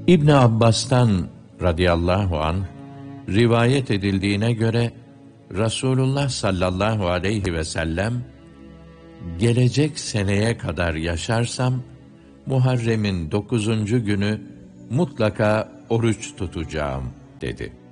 İbn Abbas'tan radıyallahu anh rivayet edildiğine göre Resulullah sallallahu aleyhi ve sellem gelecek seneye kadar yaşarsam Muharrem'in 9. günü mutlaka oruç tutacağım dedi.